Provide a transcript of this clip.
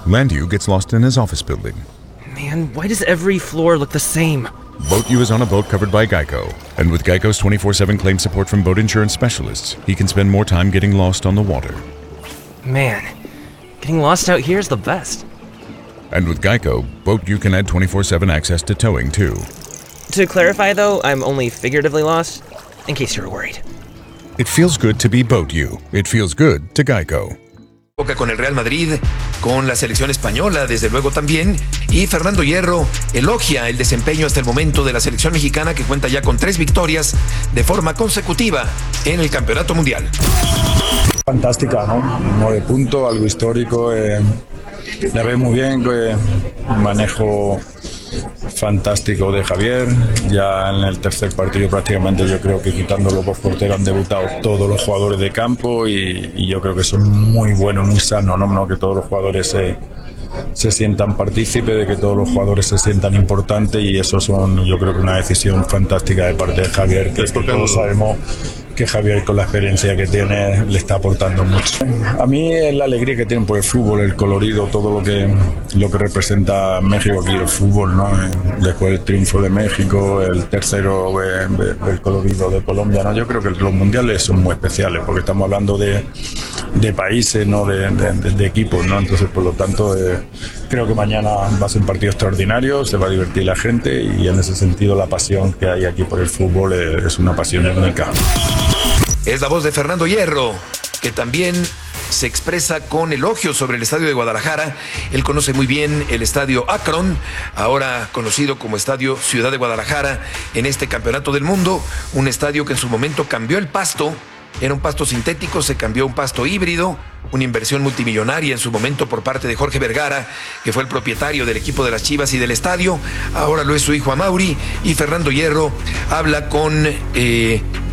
Landu gets lost in his office building. Man, why does every floor look the same? Boat U is on a boat covered by Geico, and with Geico's 24/7 claim support from boat insurance specialists, he can spend more time getting lost on the water. Man, getting lost out here is the best. And with Geico, Boat U can add 24/7 access to towing too. To clarify though, I'm only figuratively lost, in case you were worried. It feels good to be Boat U. It feels good to Geico. Con el Real Madrid, con la selección española, desde luego también, y Fernando Hierro elogia el desempeño hasta el momento de la selección mexicana, que cuenta ya con 3 victorias de forma consecutiva en el Campeonato Mundial. Fantástica, ¿no? 9 puntos, algo histórico, la ve muy bien, un manejo fantástico de Javier. Ya en el tercer partido prácticamente yo creo que quitando los 2 porteros han debutado todos los jugadores de campo y yo creo que eso es muy bueno, muy sano, ¿no? Que todos los jugadores se sientan partícipes, de que todos los jugadores se sientan importantes, y eso yo creo que una decisión fantástica de parte de Javier, que todos sabemos que Javier, con la experiencia que tiene, le está aportando mucho. A mí es la alegría que tienen por el fútbol, el colorido, todo lo que representa México aquí, el fútbol, ¿no? Después del triunfo de México, el tercero, el colorido de Colombia, ¿no? Yo creo que los mundiales son muy especiales, porque estamos hablando de países, no de equipos, ¿no? Entonces, por lo tanto, creo que mañana va a ser un partido extraordinario, se va a divertir la gente, y en ese sentido la pasión que hay aquí por el fútbol es una pasión única. Es la voz de Fernando Hierro, que también se expresa con elogios sobre el estadio de Guadalajara. Él conoce muy bien el estadio Akron, ahora conocido como Estadio Ciudad de Guadalajara, en este Campeonato del Mundo. Un estadio que en su momento cambió el pasto. Era un pasto sintético, se cambió a un pasto híbrido, una inversión multimillonaria en su momento por parte de Jorge Vergara, que fue el propietario del equipo de las Chivas y del estadio. Ahora lo es su hijo Amaury, y Fernando Hierro habla con